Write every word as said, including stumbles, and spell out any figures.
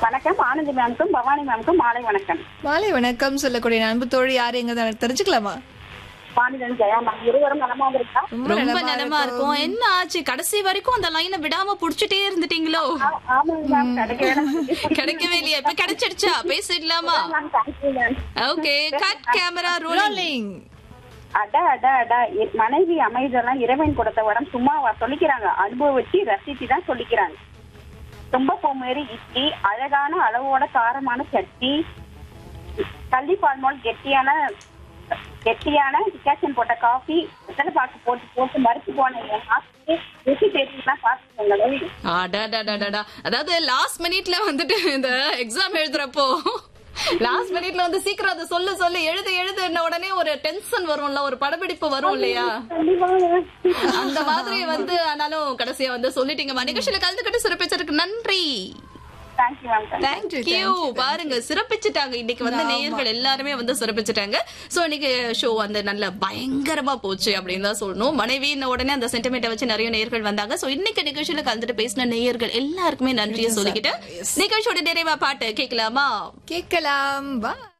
வணக்கம். ஆனந்தி மேம்க்கும் பவானி மேம்க்கும் மாலை வணக்கம். மாலை வணக்கம் சொல்லக்கூடிய அன்பு தோழி யாரு எங்க தெரிஞ்சுக்கலாமா? வாணிதன் ஜெயா மேம் இருவரும் நலமாக இருக்கா? ரொம்ப நலமா இருக்கும். என்ன ஆச்சு கடைசி வரைக்கும் அந்த லைனை விடாம புடிச்சிட்டே இருந்துட்டீங்களோ? ஆமாங்க மேம், கிடைக்கவே கிடைக்கவே இல்லையா? இப்ப கிடைச்சிடுச்சா? பேசிடலாமா? Okay, cut camera rolling. அட அட அட மனைவி அமைதெல்லாம் இறைவன் கொடுத்த வரம், சும்மாவா சொல்லிக்கிறாங்க, அனுபவிச்சு ரசிச்சு தான் சொல்லிக்கிறாங்க. ரொம்ப பூமேரி இட்லி, அழகான அளவோட காரமான சட்னி, கள்ளிப்பால் போல் கெட்டியான கெட்டியான டிகாஷன் போட்ட காஃபி, வெத்தலை பாக்கு போட்டு போட்டு மறுத்து போன ருசி தெரியுதுலாம் பாத்துக்கோங்களேன். அதாவது லாஸ்ட் மினிட்ல வந்துட்டு இந்த எக்ஸாம் எழுதுறப்போ லாஸ்ட் மினிட்ல வந்து சீக்கிரம் அதை சொல்லு சொல்லு எழுது எழுதுன உடனே ஒரு டென்ஷன் வரும்ல, ஒரு படப்பிடிப்பு வரும் இல்லையா? அந்த மாதிரி வந்து ஆனாலும் கடைசியா வந்து சொல்லிட்டீங்க. நிகழ்ச்சியில கலந்துக்கிட்டு சிறப்பிச்சதுக்கு நன்றி. தேங்க்யூ. பாருங்க சிறப்பிச்சுட்டாங்க இன்னைக்கு வந்து நேயர்கள் எல்லாருமே வந்து சிறப்பிச்சுட்டாங்க. சோ இன்னைக்கு ஷோ வந்து நல்ல பயங்கரமா போச்சு அப்படின்னு தான் சொல்லணும். மனைவியின் உடனே அந்த சென்டிமெண்ட்டை வச்சு நிறைய நேயர்கள் வந்தாங்க. சோ இன்னைக்கு நிகழ்ச்சியில கலந்துட்டு பேசின நேயர்கள் எல்லாருக்குமே நன்றியை சொல்லிக்கிட்டு நிகழ்ச்சியோட நிறைவா பாட்டு கேட்கலாமா? கேட்கலாம்.